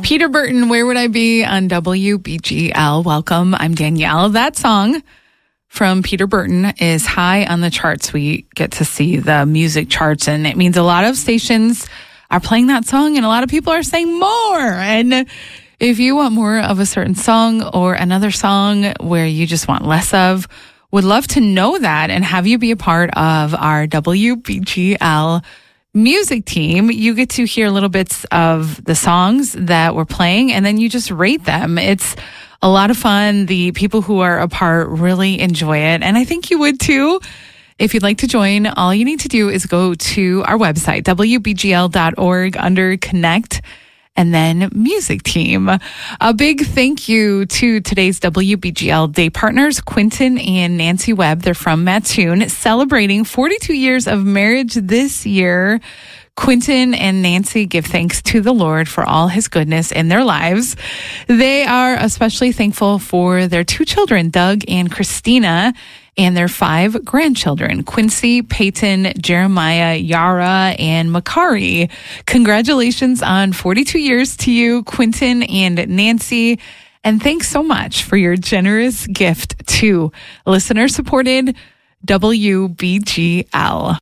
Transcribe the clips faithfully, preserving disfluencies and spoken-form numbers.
Peter Burton, Where Would I Be on W B G L. Welcome. I'm Danielle. That song from Peter Burton is high on the charts. We get to see the music charts, and it means a lot of stations are playing that song, and a lot of people are saying more. And if you want more of a certain song or another song where you just want less of, would love to know that and have you be a part of our W B G L music team. You get to hear little bits of the songs that we're playing, and then you just rate them. It's a lot of fun. The people who are a part really enjoy it, and I think you would too. If you'd like to join, all you need to do is go to our website, W B G L dot org, under Connect, and then Music Team. A big thank you to today's W B G L day partners, Quentin and Nancy Webb. They're from Mattoon, celebrating forty-two years of marriage this year. Quentin and Nancy give thanks to the Lord for all his goodness in their lives. They are especially thankful for their two children, Doug and Christina, and their five grandchildren, Quincy, Peyton, Jeremiah, Yara, and Makari. Congratulations on forty-two years to you, Quentin and Nancy. And thanks so much for your generous gift to listener-supported W B G L.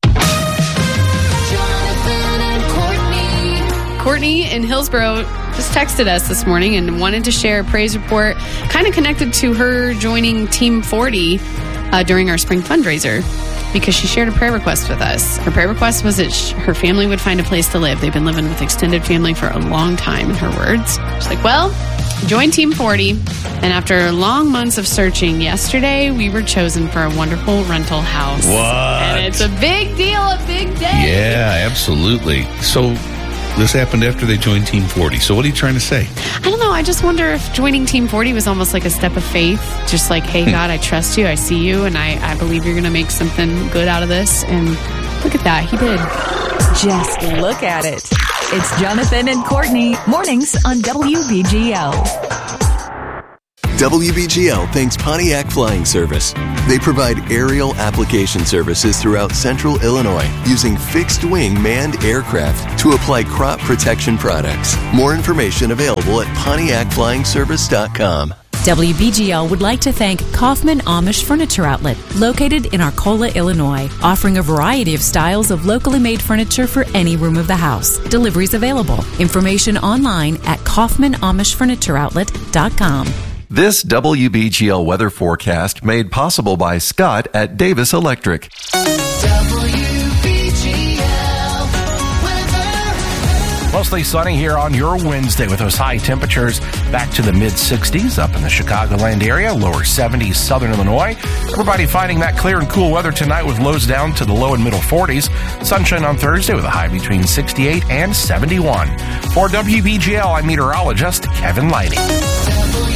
Courtney in Hillsboro just texted us this morning and wanted to share a praise report kind of connected to her joining Team forty uh, during our spring fundraiser, because she shared a prayer request with us. Her prayer request was that sh- her family would find a place to live. They've been living with extended family for a long time, in her words. She's like, well, join Team forty, and after long months of searching, yesterday we were chosen for a wonderful rental house. What? And it's a big deal, a big day. Yeah, absolutely. So this happened after they joined Team forty. So what are you trying to say? I don't know. I just wonder if joining Team forty was almost like a step of faith. Just like, hey, God, I trust you. I see you. And I, I believe you're going to make something good out of this. And look at that. He did. Just look at it. It's Jonathan and Courtney, mornings on W B G L. W B G L thanks Pontiac Flying Service. They provide aerial application services throughout central Illinois using fixed-wing manned aircraft to apply crop protection products. More information available at Pontiac Flying Service dot com. W B G L would like to thank Kaufman Amish Furniture Outlet, located in Arcola, Illinois, offering a variety of styles of locally made furniture for any room of the house. Deliveries available. Information online at Kaufman Amish Furniture Outlet dot com. This W B G L weather forecast made possible by Scott at Davis Electric. Mostly sunny here on your Wednesday with those high temperatures back to the mid sixties up in the Chicagoland area, lower seventies southern Illinois. Everybody finding that clear and cool weather tonight with lows down to the low and middle forties. Sunshine on Thursday with a high between sixty-eight and seventy-one. For W B G L, I'm meteorologist Kevin Lighty.